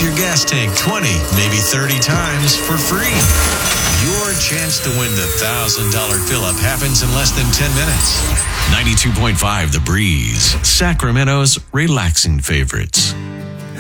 your gas tank 20, maybe 30 times for free. Your chance to win the $1,000 fill-up happens in less than 10 minutes. 92.5 The Breeze, Sacramento's relaxing favorites.